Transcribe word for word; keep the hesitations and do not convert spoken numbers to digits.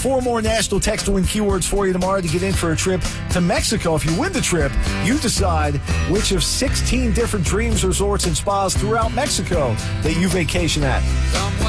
four more National Text to Win keywords for you tomorrow to get in for a trip to Mexico. If you win the trip, you decide which of sixteen different dreams, resorts, and spas throughout Mexico that you vacation at.